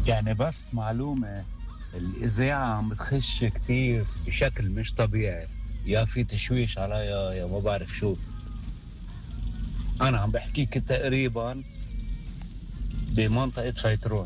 يعني بس معلومة، الإذاعة عم بتخش كتير بشكل مش طبيعي، يا في تشويش عليها يا ما بعرف شو. أنا عم بحكيك تقريبا بمنطقة فيترون،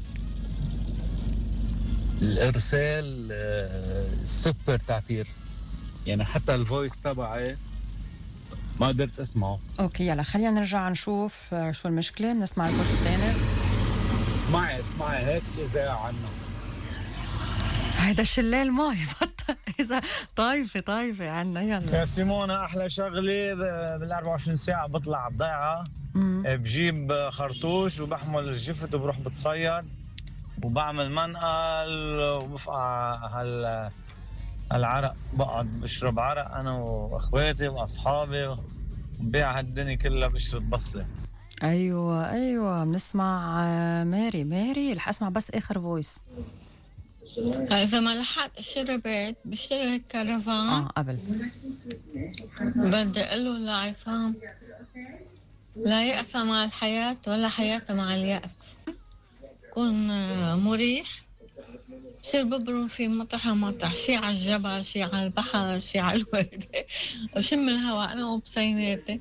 الإرسال السوبر تعتير، يعني حتى الفويس تبعي ما قدرت اسمعه. اوكي يلا خلينا نرجع نشوف شو المشكلة. نسمع الفويس الثاني. اسمعي هيك إذاعة عنه. هيدا شلال مي بطل اذا طايفة عنا. يلا يا سيمونة، أحلى شغلة بال 24 ساعة بطلع بضيعة، بجيب خرطوش وبحمل الجفت وبروح بتصيد وبعمل منقل وبفقع هالعرق، بقعد بشرب عرق أنا وأخواتي وأصحابي وبيع هالدنيا كلها بشرب بصلة. ايوه بنسمع ماري رح اسمع بس اخر فويس. إذا ما لحقت اشتري بيت بشتري الكرفان. قبل بدي أقوله لعصام لا يأس مع الحياة ولا حياة مع اليأس. كون مريح، بصير ببرم في مطرح، شي على الجبل، شي على البحر، شي على الوادي، وشم الهواء أنا وبسيناتي.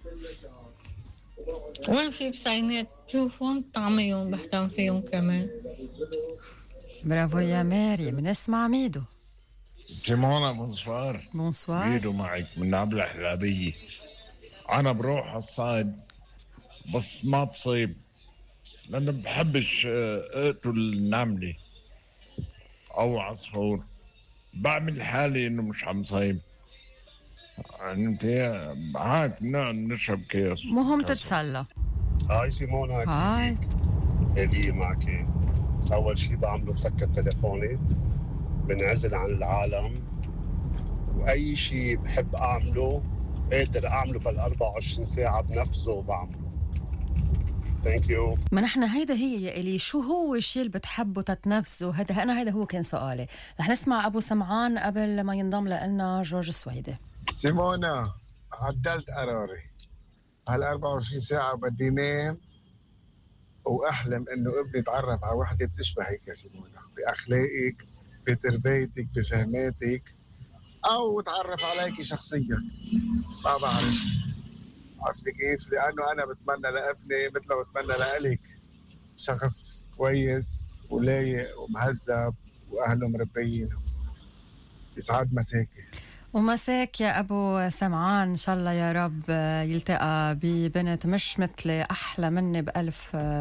وين في بسينات بشوفهم طعميهم بهتم فيهم كمان. برافو يا ماري. بنسمع ميدو. سيمونا بونسوار. ميدو معك من نابلة حلابية. أنا بروح الصيد بس ما بصيب، لأنه بحبش أقتل النملة أو عصفور، بعمل حالي إنه مش عم صيب. يعني هاك نشرب كيس مهم تتسلى. هاي سيمونا، هاي اللي معك. أول شي بعمله بسكر تليفوني، بنعزل عن العالم، وأي شي بحب أعمله قادر أعمله بال24 ساعة بنفسه وبعمله. ثانك يو. ما نحن هيدا هي يا إلي، شو هو الشيء اللي بتحبه تتنفسه؟ هيدا هو كان سؤالي. رح نسمع أبو سمعان قبل ما ينضم لنا جورج السويدي. سيمونا، عدلت قراري. هال24 ساعة بدي نام وأحلم إنه ابني يتعرف على وحدة بتشبهك يا سيمونا، بأخلاقك، بتربيتك، بفهماتك، أو تعرف عليك شخصيا. ما بعرف، عرفتي كيف؟ لأنه أنا بتمنى لابني مثل ما بتمنى لإلك، شخص كويس ولايق ومهذب وأهله مربيين. يسعد مساكي. ومساك يا أبو سمعان، إن شاء الله يا رب يلتقى ببنت مش مثلي أحلى مني بألف